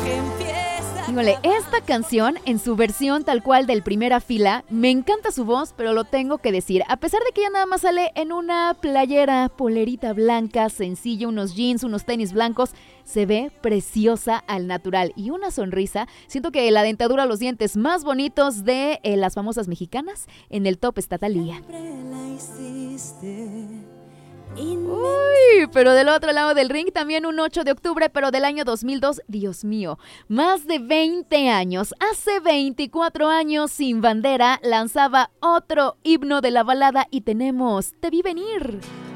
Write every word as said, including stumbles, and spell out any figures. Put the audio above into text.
Híjole, esta canción, en su versión tal cual del Primera Fila, me encanta su voz, pero lo tengo que decir. A pesar de que ella nada más sale en una playera, polerita blanca, sencilla, unos jeans, unos tenis blancos, se ve preciosa al natural. Y una sonrisa, siento que la dentadura, los dientes más bonitos de eh, las famosas mexicanas, en el top está Thalía. Uy, pero del otro lado del ring también un ocho de octubre, pero del año dos mil dos, Dios mío, más de veinte años, hace veinticuatro años Sin Bandera lanzaba otro himno de la balada y tenemos Te vi venir.